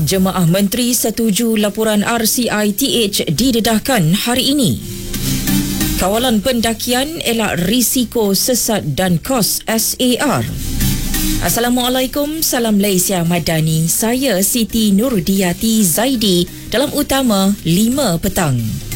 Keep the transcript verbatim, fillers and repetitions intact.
Jemaah Menteri setuju laporan R C I T H didedahkan hari ini. Kawalan pendakian elak risiko sesat dan kos S A R. Assalamualaikum, salam Malaysia Madani. Saya Siti Nurdiati Zaidi dalam utama lima petang.